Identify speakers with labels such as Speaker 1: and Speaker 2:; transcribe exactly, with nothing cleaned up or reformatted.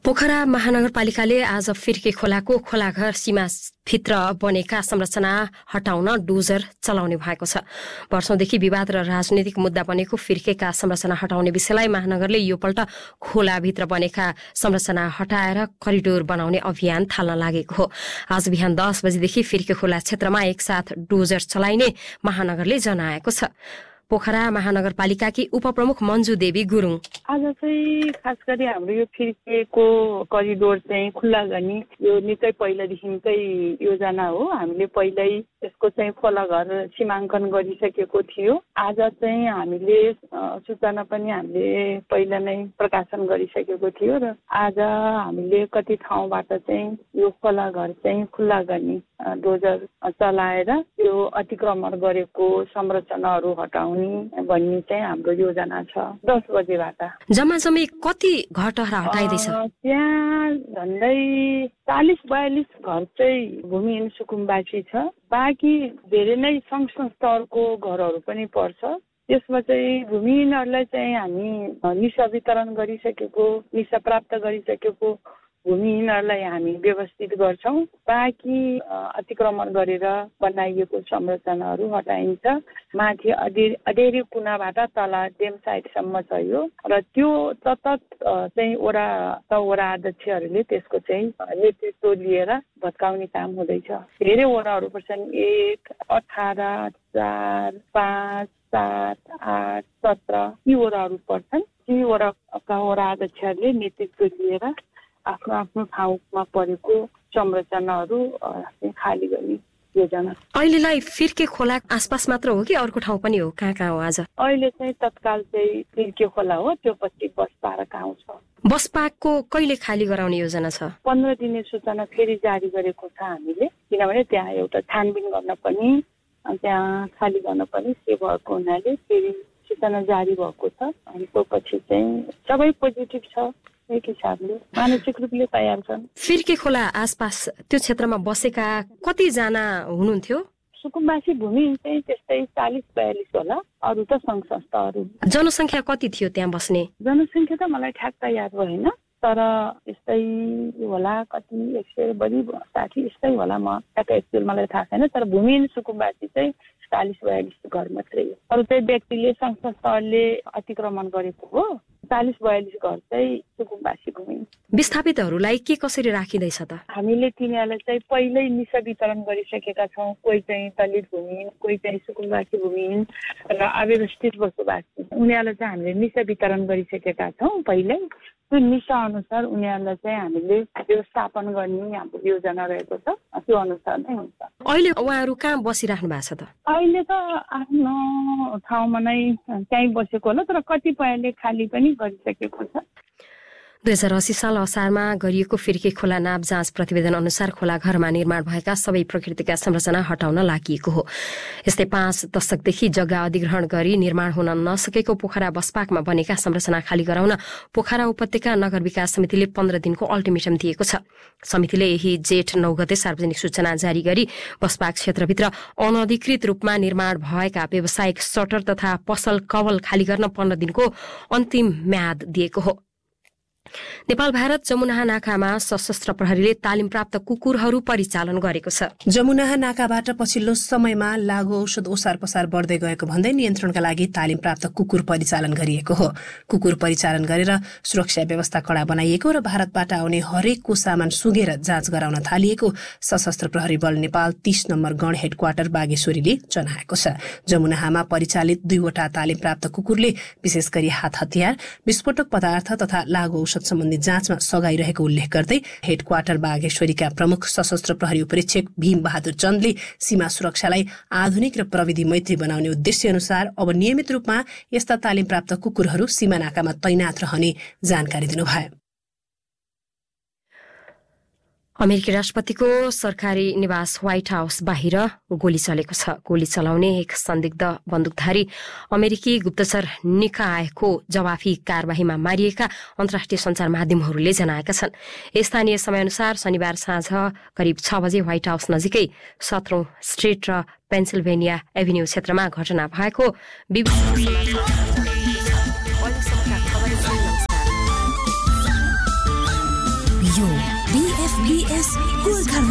Speaker 1: पोखरा महानगरपालिकाले आज फिर्के खोलाको खोलाघर सीमाभित्र बनेका संरचना हटाउन डोजर चलाउने भएको छ। वर्षौंदेखि विवाद र राजनीतिक मुद्दा बनेको फिर्केका संरचना हटाउने विषयलाई महानगरले योपल्ट खोलाभित्र बनेका संरचना हटाएर करिडोर बनाउने अभियान थाल्न लागेको हो। आज बिहान दस बजेदेखि फिर्के खोला क्षेत्रमा एकसाथ डोजर चलाइने महानगरले जनाएको छ। पोखरा महानगरपालिकाकी उपप्रमुख मन्जु देवी गुरुङ
Speaker 2: आज चाहिँ खास गरी हाम्रो यो फिर्केको करिडोर चाहिँ खुल्ला गर्ने यो निकै पहिलादेखिकै योजना हो। हामीले पहिल्यै यसको चाहिँ खोलाघर सीमाङ्कन गरिसकेको थियो। आज चाहिँ हामीले सूचना पनि हामीले पहिला नै प्रकाशन गरिसकेको थियो र आज हामीले कति ठाउँबाट चाहिँ यो खोलाघर चाहिँ खुल्ला गर्ने डोजर चलाएर यो अतिक्रमण गरेको संरचनाहरू हटाउने भन्ने चाहिँ हाम्रो योजना छ। दस बजेबाट
Speaker 1: जम्मा जम्मी कति घरटहरा हटाइदैछ?
Speaker 2: त्यहाँ झन्डै चालिस बयालिस घर चाहिँ भूमिहीन सुकुम्बासी छ। बाँकी धेरै नै सङ्घ संस्थाहरूको घरहरू पनि पर्छ। त्यसमा चाहिँ भूमिहीनहरूलाई चाहिँ हामी निशा वितरण गरिसकेको निशा प्राप्त गरिसकेको भूमिहीनहरूलाई हामी व्यवस्थित गर्छौँ। बाँकी अतिक्रमण गरेर बनाइएको संरचनाहरू हटाइन्छ। माथि अधेरी अधेरी कुनाबाट तल डेम साइडसम्म छ यो र त्यो सतत चाहिँ वडा वडा अध्यक्षहरूले त्यसको चाहिँ नेतृत्व लिएर भत्काउने काम हुँदैछ। धेरै वडाहरू पर्छन्, एक अठार चार पाँच सात आठ सत्र यी वडाहरू पर्छन्। ती वडाका वडा अध्यक्षहरूले नेतृत्व लिएर आफ्नो आफ्नो ठाउँमा परेको संरचनाहरू खाली गर्ने योजना।
Speaker 1: अहिलेलाई फिर्के खोला आसपास मात्र हो कि अर्को ठाउँ पनि हो? कहाँ कहाँ हो आज?
Speaker 2: अहिले चाहिँ तत्काल चाहिँ फिर्के खोला हो, त्यो पछि बसपारा गाउँ छ।
Speaker 1: बसपाको कहिले खाली गराउने योजना छ?
Speaker 2: पन्ध्र दिने सूचना फेरि जारी गरेको छ हामीले, किनभने त्यहाँ एउटा छानबिन गर्न पनि त्यहाँ खाली गर्न पनि के भएको हुनाले फेरि सूचना जारी भएको छ। अनि त्यो पछि चाहिँ सबै पोजिटिभ छ। एक हिसाबले मानसिक रूपले तयार छन्।
Speaker 1: फिर्के खोला आसपास त्यो क्षेत्रमा बसेका कतिजना हुनुहुन्थ्यो?
Speaker 2: सुकुम्बासी भूमि चाहिँ त्यस्तै चालिस बयालिस होला। अरू त सङ्घ संस्थाहरू।
Speaker 1: जनसङ्ख्या कति थियो त्यहाँ बस्ने?
Speaker 2: जनसङ्ख्या त मलाई ठ्याक्क याद भएन, तर यस्तै होला कति एक सय बढी साठी यस्तै होला। म ठ्याक्क एक्चुअल मलाई थाहा छैन, तर भूमिहीन सुकुम्बासी चाहिँ चालिस बयालिस घर मात्रै हो। अरू चाहिँ व्यक्तिले सङ्घ संस्थाहरूले अतिक्रमण गरेको हो। चालिस बयालिस घर चाहिँ सुकुम्बासी भूमि।
Speaker 1: विस्थापितहरूलाई के कसरी राखिँदैछ त?
Speaker 2: हामीले तिनीहरूलाई चाहिँ पहिल्यै निशा वितरण गरिसकेका छौँ। कोही चाहिँ दलित भूमिहीन, कोही चाहिँ सुकुम्बासी भूमिहीन र अव्यवस्थित बसोबासी, उनीहरूलाई चाहिँ हामीले निशा वितरण गरिसकेका छौँ पहिल्यै। त्यो निशा अनुसार उनीहरूलाई चाहिँ हामीले व्यवस्थापन गर्ने हाम्रो योजना रहेको छ। त्यो अनुसार नै हुन्छ।
Speaker 1: अहिले उहाँहरू कहाँ बसिराख्नु भएको छ त?
Speaker 2: अहिले त आफ्नो ठाउँमा नै त्यहीँ बसेको होला, तर कतिपयले खाली पनि गरिसकेको छ।
Speaker 1: दुई हजार अस्सी साल असारमा गरिएको फिर्के खोला नाप जाँच प्रतिवेदन अनुसार खोलाघरमा निर्माण भएका सबै प्रकृतिका संरचना हटाउन लागिएको हो। यस्तै पाँच दशकदेखि जग्गा अधिग्रहण गरी निर्माण हुन नसकेको पोखरा बसपाकमा बनेका संरचना खाली गराउन पोखरा उपत्यका नगर विकास समितिले पन्ध्र दिनको अल्टिमेटम दिएको छ। समितिले यही जेठ नौ गते सार्वजनिक सूचना जारी गरी बसपाक क्षेत्रभित्र अनधिकृत रूपमा निर्माण भएका व्यावसायिक सटर तथा पसल कवल खाली गर्न पन्ध्र दिनको अन्तिम म्याद दिएको हो। नेपाल भारत जमुनाहा नाकामा सशस्त्र प्रहरीले तालिम प्राप्त कुकुरहरू परिचालन गरेको छ।
Speaker 3: जमुनाहा नाकाबाट पछिल्लो समयमा लागू औषध ओसार पसार बढ्दै गएको भन्दै नियन्त्रणका लागि तालिम प्राप्त कुकुर परिचालन गरिएको हो। कुकुर परिचालन गरेर सुरक्षा व्यवस्था कडा बनाइएको र भारतबाट आउने हरेकको सामान सुँघेर जाँच गराउन थालिएको सशस्त्र प्रहरी बल नेपाल तीस नम्बर गण हेडक्वार्टर बागेश्वरीले जनाएको छ। जमुनाहामा परिचालित दुईवटा तालिम प्राप्त कुकुरले विशेष गरी हात हतियार, विस्फोटक पदार्थ तथा लागू औषध सम्बन्धी जाँचमा सघाइरहेको उल्लेख गर्दै हेडक्वार्टर बागेश्वरीका प्रमुख सशस्त्र प्रहरी उपरीक्षक भीम बहादुर चन्दले सीमा सुरक्षालाई आधुनिक र प्रविधि मैत्री बनाउने उद्देश्य अनुसार अब नियमित रूपमा यस्ता तालिम प्राप्त कुकुरहरू सीमा नाकामा तैनात रहने जानकारी दिनुभयो।
Speaker 1: अमेरिकी राष्ट्रपतिको सरकारी निवास व्हाइट हाउस बाहिर गोली चलेको छ। गोली चलाउने एक संदिग्ध बन्दुकधारी अमेरिकी गुप्तचर निकायको जवाफी कार्यवाहीमा मारिएका अन्तर्राष्ट्रिय सञ्चार माध्यमहरूले जनाएका छन्। स्थानीय समयअनुसार शनिबार साँझ करिब छ बजे व्हाइट हाउस नजिकै सत्रौं स्ट्रिट र पेन्सिल्भेनिया एभिन्यू क्षेत्रमा घटना भएको बीबीसी
Speaker 4: यो बीएफबीएस गोर्खा